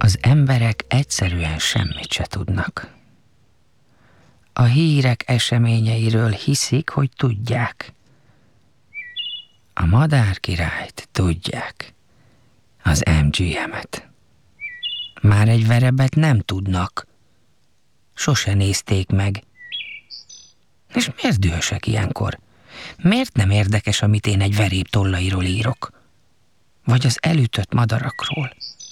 Az emberek egyszerűen semmit se tudnak. A hírek eseményeiről hiszik, hogy tudják. A madárkirályt tudják, az MGM-et. Már egy verebet nem tudnak. Sose nézték meg. És miért dühösek ilyenkor? Miért nem érdekes, amit én egy verép tollairól írok? Vagy az elütött madarakról?